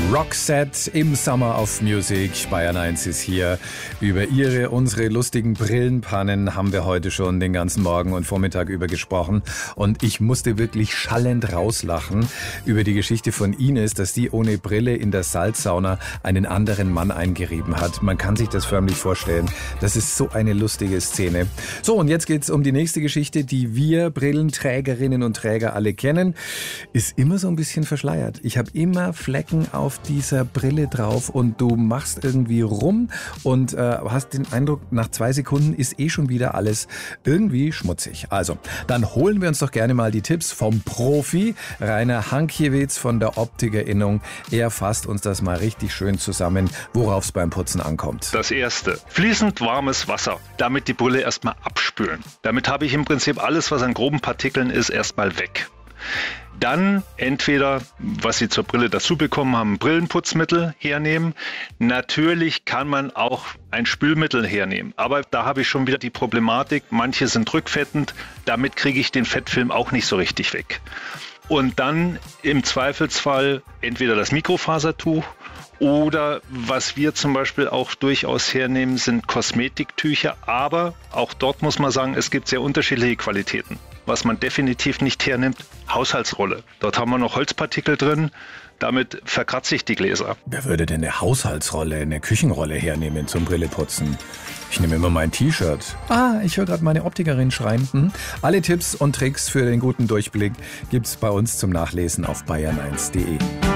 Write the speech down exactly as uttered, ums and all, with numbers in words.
Roxette im Summer of Music. Bayern eins ist hier. Über ihre, unsere lustigen Brillenpannen haben wir heute schon den ganzen Morgen und Vormittag über gesprochen. Und ich musste wirklich schallend rauslachen über die Geschichte von Ines, dass die ohne Brille in der Salzsauna einen anderen Mann eingerieben hat. Man kann sich das förmlich vorstellen. Das ist so eine lustige Szene. So, und jetzt geht's um die nächste Geschichte, die wir Brillenträgerinnen und Träger alle kennen. Ist immer so ein bisschen verschleiert. Ich habe immer Flecken auf dieser Brille drauf und du machst irgendwie rum und äh, hast den Eindruck, nach zwei Sekunden ist eh schon wieder alles irgendwie schmutzig. Also, dann holen wir uns doch gerne mal die Tipps vom Profi, Rainer Hankiewicz von der Optikerinnung. Er fasst uns das mal richtig schön zusammen, worauf es beim Putzen ankommt. Das erste, fließend warmes Wasser, damit die Brille erstmal abspülen. Damit habe ich im Prinzip alles, was an groben Partikeln ist, erstmal weg. Dann entweder, was Sie zur Brille dazu bekommen haben, Brillenputzmittel hernehmen. Natürlich kann man auch ein Spülmittel hernehmen, aber da habe ich schon wieder die Problematik, manche sind rückfettend, damit kriege ich den Fettfilm auch nicht so richtig weg. Und dann im Zweifelsfall entweder das Mikrofasertuch oder was wir zum Beispiel auch durchaus hernehmen, sind Kosmetiktücher, aber auch dort muss man sagen, es gibt sehr unterschiedliche Qualitäten. Was man definitiv nicht hernimmt, Haushaltsrolle. Dort haben wir noch Holzpartikel drin, damit verkratze ich die Gläser. Wer würde denn eine Haushaltsrolle, eine Küchenrolle hernehmen zum Brilleputzen? Ich nehme immer mein T-Shirt. Ah, ich höre gerade meine Optikerin schreien. Hm? Alle Tipps und Tricks für den guten Durchblick gibt's bei uns zum Nachlesen auf bayern eins punkt de.